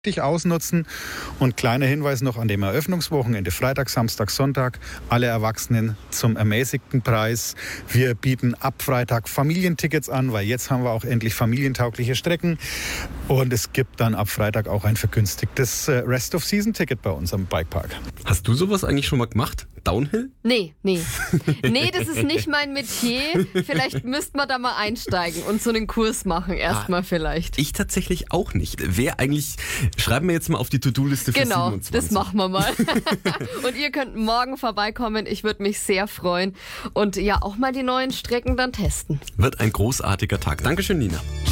richtig ausnutzen. Und kleiner Hinweis noch an dem Eröffnungswochenende, Freitag, Samstag, Sonntag, alle Erwachsenen zum ermäßigten Preis. Wir bieten ab Freitag Familientickets an, weil jetzt haben wir auch endlich familientaugliche Strecken. Und es gibt dann ab Freitag auch ein vergünstigtes Rest-of-Season-Ticket bei uns am Bikepark. Hast du sowas eigentlich schon mal gemacht? Downhill? Nee. Nee, das ist nicht mein Metier. Vielleicht müsste man da mal einsteigen und so einen Kurs machen erstmal vielleicht. Ich tatsächlich auch nicht. Wer eigentlich, schreiben wir jetzt mal auf die To-Do-Liste für 27. Das machen wir mal. Und ihr könnt morgen vorbeikommen. Ich würde mich sehr freuen. Und ja, auch mal die neuen Strecken dann testen. Wird ein großartiger Tag. Dankeschön, Nina.